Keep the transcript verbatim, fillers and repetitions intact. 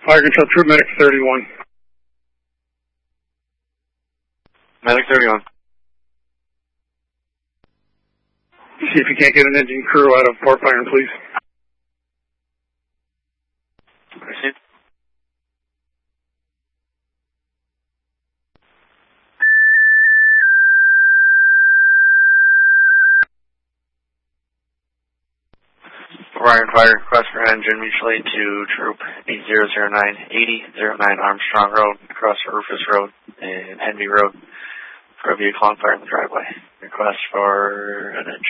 Fire Control Troop Medic thirty-one. Medic thirty-one. See if you can't get an engine crew out of Port Byron, please. Received. Ryan Fire, request for engine mutual aid to Troop eight zero zero nine, eighty oh nine Armstrong Road, across Rufus Road and Henby Road for a vehicle on fire in the driveway. Request for an engine.